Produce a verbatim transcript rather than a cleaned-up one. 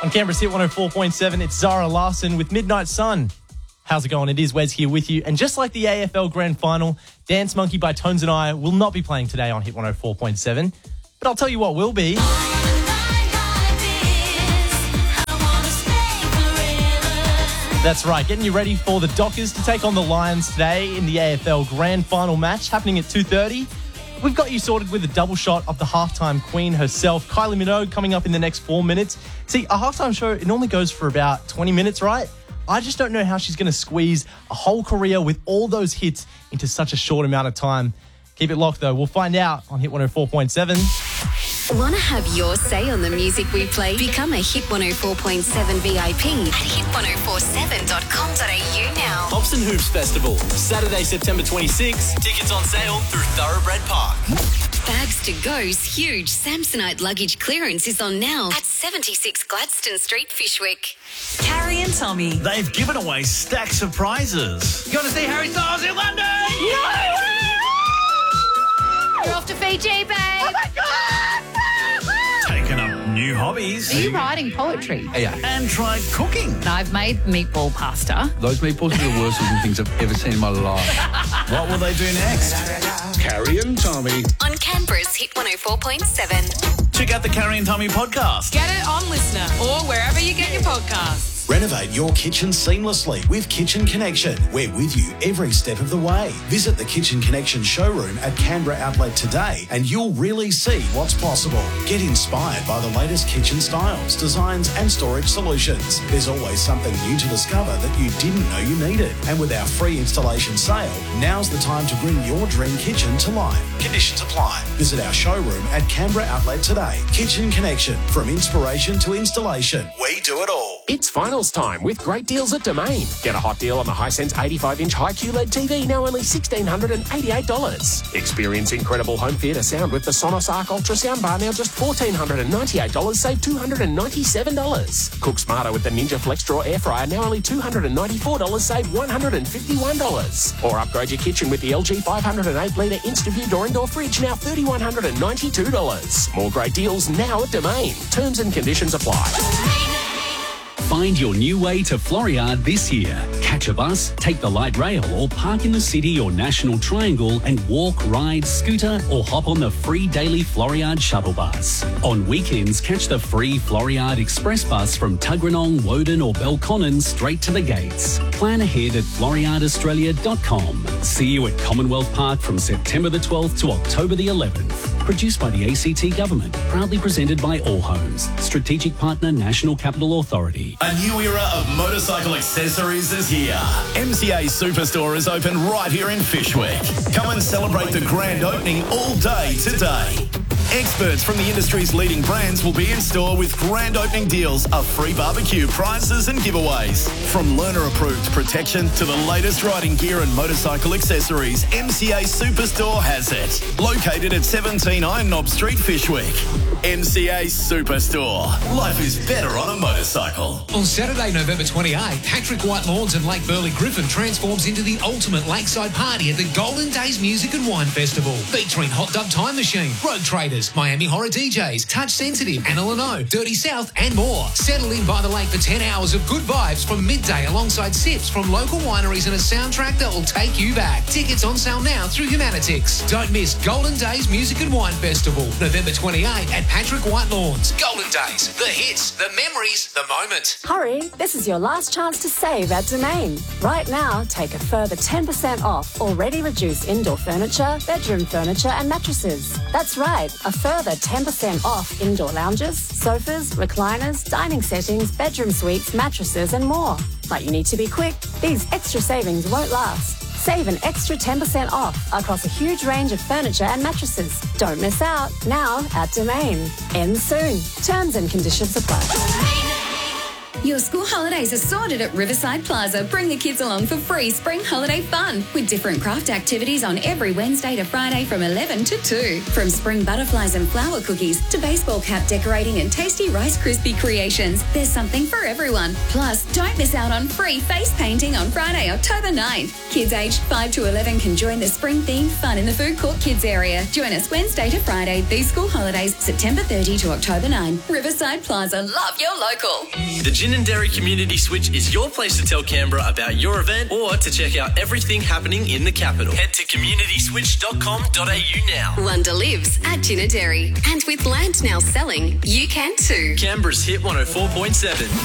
On Canberra's Hit one oh four point seven, it's Zara Larson with Midnight Sun. How's it going? It is Wes here with you. And just like the A F L Grand Final, Dance Monkey by Tones and I will not be playing today on Hit one oh four point seven. But I'll tell you what will be. That's right, getting you ready for the Dockers to take on the Lions today in the A F L Grand Final match happening at two thirty. We've got you sorted with a double shot of the halftime queen herself, Kylie Minogue, coming up in the next four minutes. See, a halftime show, it normally goes for about twenty minutes, right? I just don't know how she's going to squeeze a whole career with all those hits into such a short amount of time. Keep it locked, though. We'll find out on Hit one oh four point seven. Want to have your say on the music we play? Become a Hit one oh four point seven V I P at hit one oh four seven dot com dot a u now. Hobson Hoops Festival, Saturday, September twenty-sixth. Tickets on sale through Thoroughbred Park. Bags to Go's huge Samsonite luggage clearance is on now at seventy-six Gladstone Street, Fishwick. Carrie and Tommy. They've given away stacks of prizes. You want to see Harry Styles in London? No! We're off to Fiji, babe. Oh my God! Taken up new hobbies. Are you writing poetry? Yeah. And tried cooking. I've made meatball pasta. Those meatballs are the worst looking things I've ever seen in my life. What will they do next? Carrie and Tommy. On Canberra's Hit one oh four point seven. Check out the Carrie and Tommy podcast. Get it on Listener or wherever you get your podcasts. Renovate your kitchen seamlessly with Kitchen Connection. We're with you every step of the way. Visit the Kitchen Connection showroom at Canberra Outlet today and you'll really see what's possible. Get inspired by the latest kitchen styles, designs and storage solutions. There's always something new to discover that you didn't know you needed. And with our free installation sale, now's the time to bring your dream kitchen to life. Conditions apply. Visit our showroom at Canberra Outlet today. Kitchen Connection. From inspiration to installation, we do it all. It's finals time with great deals at Domain. Get a hot deal on the Hisense eighty-five inch high Q L E D T V, now only one thousand six hundred eighty-eight dollars. Experience incredible home theatre sound with the Sonos Arc Ultrasound Bar, now just one thousand four hundred ninety-eight dollars, save two hundred ninety-seven dollars. Cook smarter with the Ninja Flex Draw Air Fryer, now only two hundred ninety-four dollars, save one hundred fifty-one dollars. Or upgrade your kitchen with the L G five oh eight litre InstaView door and door fridge, now three thousand one hundred ninety-two dollars. More great deals now at Domain. Terms and conditions apply. Find your new way to Floriade this year. Catch a bus, take the light rail, or park in the city or National Triangle and walk, ride, scooter, or hop on the free daily Floriade shuttle bus. On weekends, catch the free Floriade Express bus from Tuggeranong, Woden, or Belconnen straight to the gates. Plan ahead at floriade australia dot com. See you at Commonwealth Park from September the twelfth to October the eleventh. Produced by the A C T Government. Proudly presented by All Homes. Strategic partner, National Capital Authority. A new era of motorcycle accessories is here. M C A Superstore is open right here in Fishwick. Come and celebrate the grand opening all day today. Experts from the industry's leading brands will be in store with grand opening deals of free barbecue, prizes and giveaways. From learner-approved protection to the latest riding gear and motorcycle accessories, M C A Superstore has it. Located at seventeen Iron Knob Street, Fishwick. M C A Superstore. Life is better on a motorcycle. On Saturday, November twenty-eighth, Patrick White Lawns and Lake Burley Griffin transforms into the ultimate lakeside party at the Golden Days Music and Wine Festival, featuring Hot Dub Time Machine, Road Traders, Miami Horror D Js, Touch Sensitive, Anna Leno, Dirty South and more. Settle in by the lake for ten hours of good vibes from midday alongside sips from local wineries and a soundtrack that will take you back. Tickets on sale now through Humanitix. Don't miss Golden Days Music and Wine Festival, November twenty-eighth at Patrick White Lawns. Golden Days, the hits, the memories, the moment. Hurry, this is your last chance to save at Domain. Right now, take a further ten percent off already reduced indoor furniture, bedroom furniture and mattresses. That's right, a further ten percent off indoor lounges, sofas, recliners, dining settings, bedroom suites, mattresses and more. But you need to be quick. These extra savings won't last. Save an extra ten percent off across a huge range of furniture and mattresses. Don't miss out. Now at Domain. Ends soon. Terms and conditions apply. Your school holidays are sorted at Riverside Plaza. Bring the kids along for free spring holiday fun with different craft activities on every Wednesday to Friday from eleven to two. From spring butterflies and flower cookies to baseball cap decorating and tasty Rice Krispie creations, there's something for everyone. Plus, don't miss out on free face painting on Friday, October ninth. Kids aged five to eleven can join the spring-themed fun in the food court kids area. Join us Wednesday to Friday, these school holidays, September thirtieth to October ninth. Riverside Plaza, love your local. The Gin and Dairy Community Switch is your place to tell Canberra about your event or to check out everything happening in the capital. Head to community switch dot com dot a u now. Wonder lives at Gin and Dairy. And with land now selling, you can too. Canberra's Hit one oh four point seven.